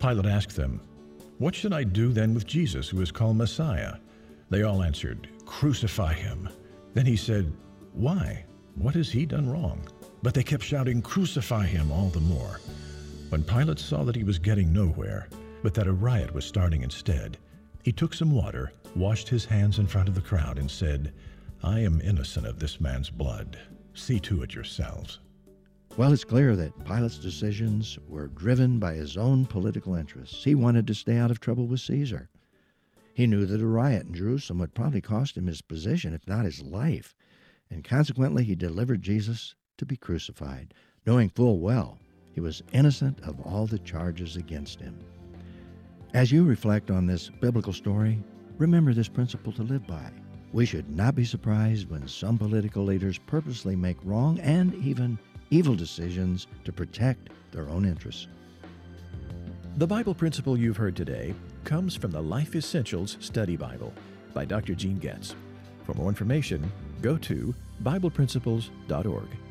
Pilate asked them, "What should I do then with Jesus, who is called Messiah?" They all answered, "Crucify him." Then he said, "Why? What has he done wrong?" But they kept shouting, "Crucify him," all the more. When Pilate saw that he was getting nowhere, but that a riot was starting instead, he took some water, washed his hands in front of the crowd, and said, "I am innocent of this man's blood. See to it yourselves." Well, it's clear that Pilate's decisions were driven by his own political interests. He wanted to stay out of trouble with Caesar. He knew that a riot in Jerusalem would probably cost him his position, if not his life, and consequently he delivered Jesus to be crucified, knowing full well he was innocent of all the charges against him. As you reflect on this biblical story, remember this principle to live by. We should not be surprised when some political leaders purposely make wrong and even evil decisions to protect their own interests. The Bible principle you've heard today comes from the Life Essentials Study Bible by Dr. Gene Getz. For more information, go to BiblePrinciples.org.